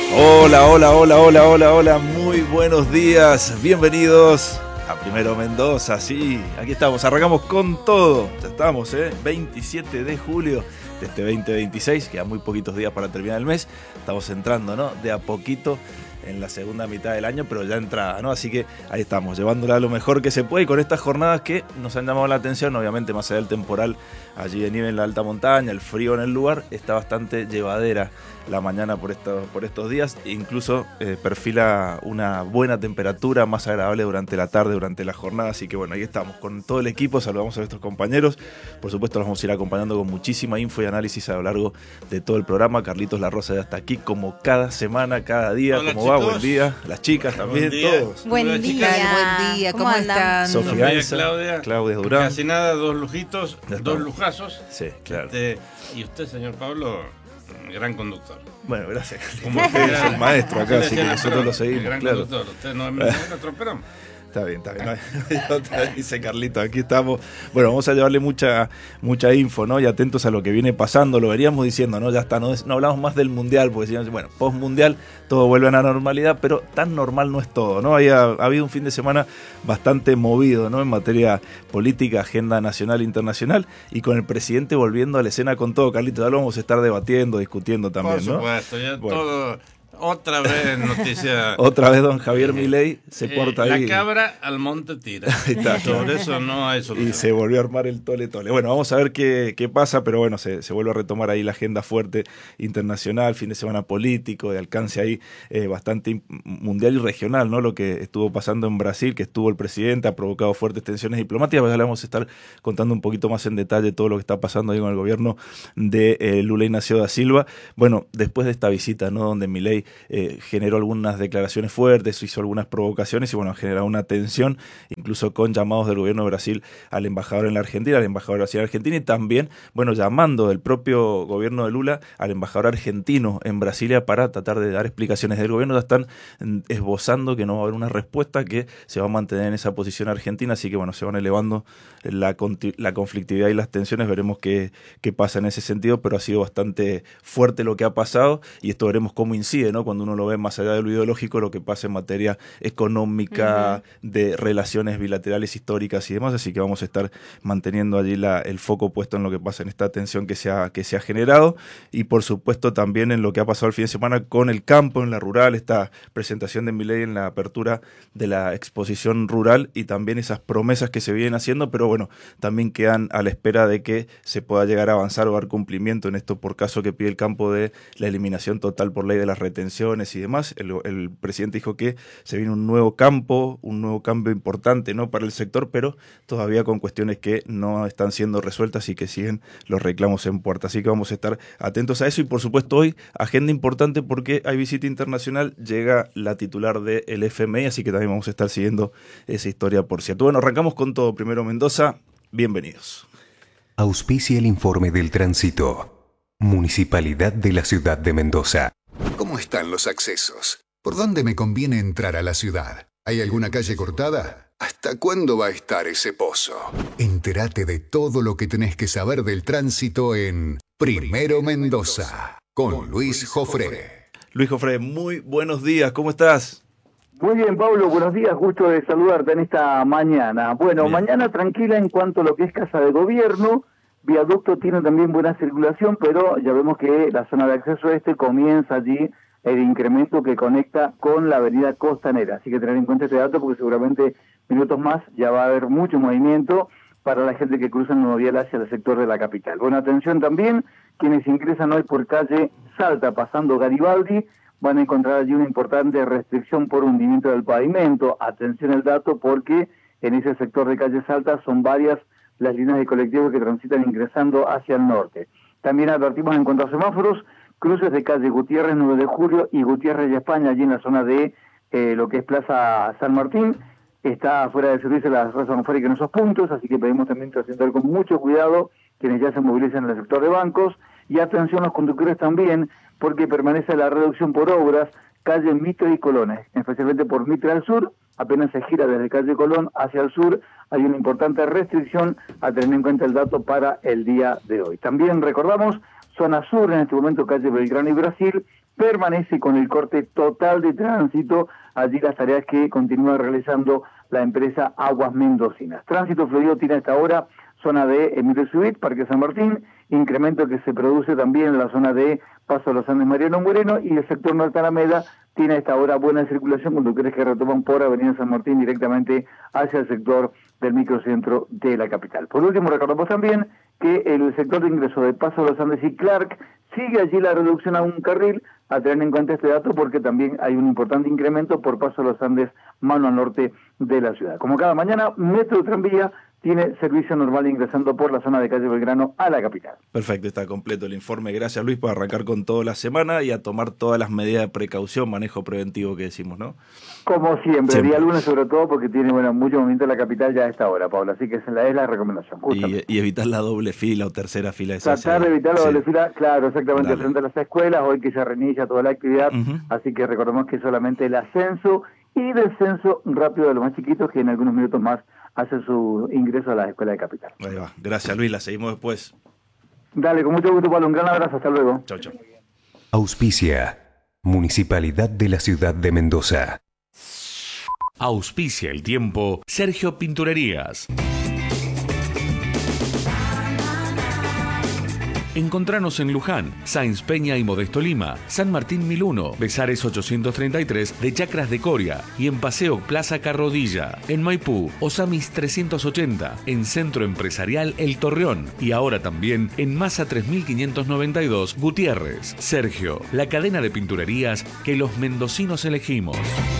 Hola, hola, hola, hola, hola, hola, muy buenos días, bienvenidos a Primero Mendoza, sí, aquí estamos, arrancamos con todo, ya estamos, 27 de julio de este 2026, quedan muy poquitos días para terminar el mes, estamos entrando, ¿no?, de a poquito en la segunda mitad del año, pero ya entrada, ¿no? Así que ahí estamos, llevándola lo mejor que se puede y con estas jornadas que nos han llamado la atención, obviamente más allá del temporal allí de nieve en la alta montaña, el frío en el lugar, está bastante llevadera la mañana por estos días, incluso perfila una buena temperatura, más agradable durante la tarde, durante la jornada, así que bueno, ahí estamos con todo el equipo, saludamos a nuestros compañeros, por supuesto los vamos a ir acompañando con muchísima info y análisis a lo largo de todo el programa. Carlitos La Rosa ya está aquí como cada semana, cada día. Hola, ¿cómo chicos? Va? Buen día, las chicas también, todos. Buen día, ¿cómo están? Sofía, Claudia Durán. Casi nada, dos lujitos, dos lujazos. Sí, claro. Y usted, señor Pablo, gran conductor. Bueno, gracias. Como usted es el maestro acá, así que nosotros lo seguimos. Gran claro. conductor, usted no es nuestro perón. Está bien. Dice Carlito, aquí estamos. Bueno, vamos a llevarle mucha info, ¿no? Y atentos a lo que viene pasando. Lo veríamos diciendo, ¿no? Ya está, no hablamos más del Mundial, porque decíamos, bueno, post-Mundial todo vuelve a la normalidad, pero tan normal no es todo, ¿no? Ha habido un fin de semana bastante movido, ¿no? En materia política, agenda nacional e internacional, y con el presidente volviendo a la escena con todo. Carlito, ya lo vamos a estar debatiendo, discutiendo también, ¿no? Por supuesto, ya bueno. Todo... Otra vez noticia. Otra vez don Javier Milei se porta ahí. La cabra al monte tira. Ahí está, sobre eso no hay solución. Y se volvió a armar el tole. Bueno, vamos a ver qué pasa, pero bueno, se vuelve a retomar ahí la agenda fuerte internacional, fin de semana político, de alcance ahí bastante mundial y regional, ¿no? Lo que estuvo pasando en Brasil, que estuvo el presidente, ha provocado fuertes tensiones diplomáticas, pues ya le vamos a estar contando un poquito más en detalle todo lo que está pasando ahí con el gobierno de Lula Inácio da Silva. Bueno, después de esta visita, ¿no?, donde Milei generó algunas declaraciones fuertes, hizo algunas provocaciones y bueno, generó una tensión, incluso con llamados del gobierno de Brasil al embajador en la Argentina, al embajador de Brasil en Argentina, y también, bueno, llamando del propio gobierno de Lula al embajador argentino en Brasilia para tratar de dar explicaciones. Del gobierno ya están esbozando que no va a haber una respuesta, que se va a mantener en esa posición argentina, así que bueno, se van elevando la conflictividad y las tensiones, veremos qué pasa en ese sentido, pero ha sido bastante fuerte lo que ha pasado y esto veremos cómo incide, ¿no?, cuando uno lo ve más allá de lo ideológico, lo que pasa en materia económica, de relaciones bilaterales históricas y demás, así que vamos a estar manteniendo allí el foco puesto en lo que pasa en esta tensión que se ha generado y por supuesto también en lo que ha pasado el fin de semana con el campo, en la rural, esta presentación de Milei en la apertura de la exposición rural y también esas promesas que se vienen haciendo, pero bueno, también quedan a la espera de que se pueda llegar a avanzar o dar cumplimiento en esto por caso que pide el campo de la eliminación total por ley de las retenciones y demás. El presidente dijo que se viene un nuevo cambio importante, ¿no?, para el sector, pero todavía con cuestiones que no están siendo resueltas y que siguen los reclamos en puerta. Así que vamos a estar atentos a eso y por supuesto hoy agenda importante porque hay visita internacional, llega la titular del FMI, así que también vamos a estar siguiendo esa historia, por cierto. Bueno, arrancamos con todo. Primero Mendoza, bienvenidos. Auspicia el informe del tránsito. Municipalidad de la Ciudad de Mendoza. ¿Cómo están los accesos? ¿Por dónde me conviene entrar a la ciudad? ¿Hay alguna calle cortada? ¿Hasta cuándo va a estar ese pozo? Entérate de todo lo que tenés que saber del tránsito en Primero Mendoza, con Luis Jofré. Luis Jofré, muy buenos días, ¿cómo estás? Muy bien, Pablo, buenos días, gusto de saludarte en esta mañana. Bueno, bien. Mañana tranquila en cuanto a lo que es Casa de Gobierno. Viaducto tiene también buena circulación, pero ya vemos que la zona de acceso comienza allí el incremento que conecta con la avenida Costanera. Así que tener en cuenta este dato porque seguramente minutos más ya va a haber mucho movimiento para la gente que cruza el nuevo vial hacia el sector de la capital. Bueno, atención también, quienes ingresan hoy por calle Salta pasando Garibaldi, van a encontrar allí una importante restricción por hundimiento del pavimento. Atención al dato porque en ese sector de calle Salta son varias las líneas de colectivos que transitan ingresando hacia el norte. También advertimos en cuanto a semáforos, cruces de calle Gutiérrez 9 de Julio y Gutiérrez de España, allí en la zona de lo que es Plaza San Martín. Está fuera de servicio la raza atmosférica en esos puntos, así que pedimos también transitar con mucho cuidado quienes ya se movilizan en el sector de bancos. Y atención a los conductores también, porque permanece la reducción por obras, calle Mitre y Colón, especialmente por Mitre al sur. Apenas se gira desde calle Colón hacia el sur, hay una importante restricción a tener en cuenta el dato para el día de hoy. También recordamos, zona sur, en este momento calle Belgrano y Brasil, permanece con el corte total de tránsito, allí las tareas que continúa realizando la empresa Aguas Mendocinas. Tránsito fluido tiene hasta ahora zona de Emilio Subit, Parque San Martín, incremento que se produce también en la zona de Paso a los Andes Mariano Moreno, y el sector Norte Alameda tiene a esta hora buena circulación, conductores que retoman por Avenida San Martín directamente hacia el sector del microcentro de la capital. Por último, recordamos también que el sector de ingreso de Paso a los Andes y Clark sigue allí la reducción a un carril, a tener en cuenta este dato porque también hay un importante incremento por Paso a los Andes, mano al norte de la ciudad. Como cada mañana, Metro Tranvía tiene servicio normal ingresando por la zona de calle Belgrano a la capital. Perfecto, está completo el informe. Gracias, Luis, por arrancar con toda la semana y a tomar todas las medidas de precaución, manejo preventivo que decimos, ¿no? Como siempre, día lunes sobre todo porque tiene mucho movimiento en la capital ya a esta hora, Pablo, así que esa es la recomendación. Y evitar la doble fila o tercera fila. Tratar de evitar la doble fila, claro, exactamente, frente a las escuelas, hoy que se reinicia toda la actividad, así que recordemos que solamente el ascenso y descenso rápido de los más chiquitos que en algunos minutos más hace su ingreso a la escuela de capital. Ahí va. Gracias, Luis. La seguimos después. Dale, con mucho gusto, Pablo. Un gran abrazo. Hasta luego. Chau, chau. Auspicia. Municipalidad de la Ciudad de Mendoza. Auspicia el tiempo Sergio Pinturerías. Encontranos en Luján, Sáenz Peña y Modesto Lima, San Martín 1001, Besares 833 de Chacras de Coria y en Paseo Plaza Carrodilla, en Maipú, Osamis 380, en Centro Empresarial El Torreón y ahora también en Masa 3592 Gutiérrez. Sergio, la cadena de pinturerías que los mendocinos elegimos.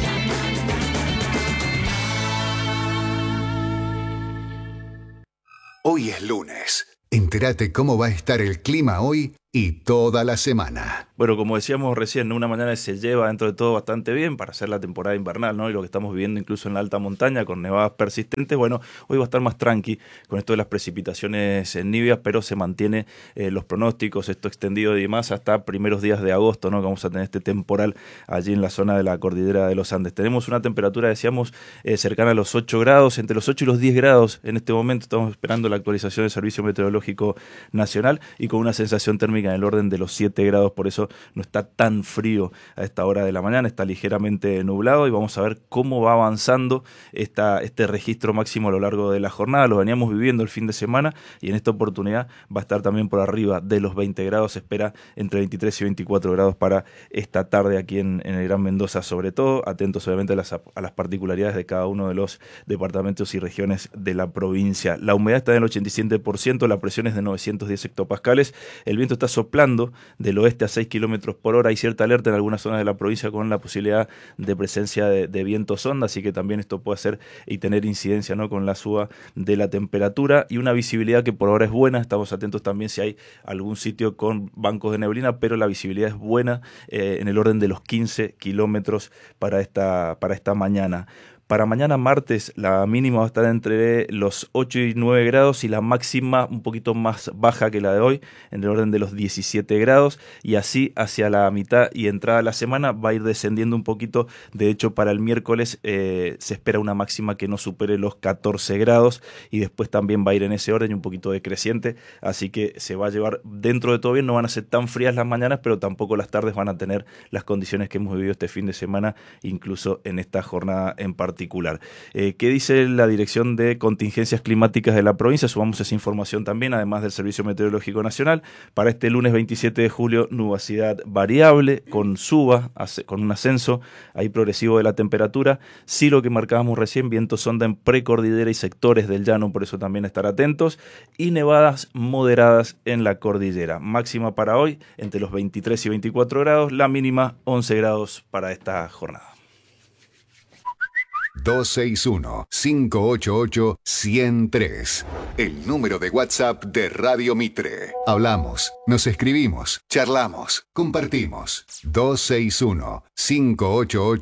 Hoy es lunes. Entérate cómo va a estar el clima hoy y toda la semana. Bueno, como decíamos recién, una mañana se lleva dentro de todo bastante bien para hacer la temporada invernal, ¿no? Y lo que estamos viviendo incluso en la alta montaña con nevadas persistentes, bueno, hoy va a estar más tranqui con esto de las precipitaciones nivias, pero se mantiene los pronósticos, esto extendido y demás hasta primeros días de agosto, ¿no? Que vamos a tener este temporal allí en la zona de la cordillera de los Andes. Tenemos una temperatura, decíamos, cercana a los 8 grados, entre los 8 y los 10 grados en este momento. Estamos esperando la actualización del Servicio Meteorológico Nacional y con una sensación térmica en el orden de los 7 grados, por eso no está tan frío a esta hora de la mañana, está ligeramente nublado y vamos a ver cómo va avanzando este registro máximo a lo largo de la jornada. Lo veníamos viviendo el fin de semana y en esta oportunidad va a estar también por arriba de los 20 grados, se espera entre 23 y 24 grados para esta tarde aquí en el Gran Mendoza, sobre todo atentos obviamente a las particularidades de cada uno de los departamentos y regiones de la provincia. La humedad está en el 87%, la presión es de 910 hectopascales, el viento está soplando del oeste a 6 kilómetros por hora. Hay cierta alerta en algunas zonas de la provincia con la posibilidad de presencia de viento sonda, así que también esto puede hacer y tener incidencia, ¿no?, con la suba de la temperatura y una visibilidad que por ahora es buena. Estamos atentos también si hay algún sitio con bancos de neblina, pero la visibilidad es buena, en el orden de los 15 kilómetros para esta mañana. Para mañana martes la mínima va a estar entre los 8 y 9 grados y la máxima un poquito más baja que la de hoy, en el orden de los 17 grados, y así hacia la mitad y entrada de la semana va a ir descendiendo un poquito. De hecho, para el miércoles se espera una máxima que no supere los 14 grados y después también va a ir en ese orden y un poquito decreciente, así que se va a llevar dentro de todo bien. No van a ser tan frías las mañanas, pero tampoco las tardes van a tener las condiciones que hemos vivido este fin de semana, incluso en esta jornada en particular. ¿Qué dice la Dirección de Contingencias Climáticas de la provincia? Sumamos esa información también, además del Servicio Meteorológico Nacional. Para este lunes 27 de julio, nubosidad variable, con con un ascenso ahí progresivo de la temperatura. Sí, lo que marcábamos recién, viento sonda en precordillera y sectores del llano, por eso también estar atentos. Y nevadas moderadas en la cordillera. Máxima para hoy, entre los 23 y 24 grados, la mínima 11 grados para esta jornada. 261-588-103. El número de WhatsApp de Radio Mitre. Hablamos, nos escribimos, charlamos, compartimos.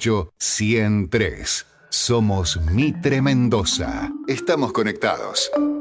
261-588-103. Somos Mitre Mendoza. Estamos conectados.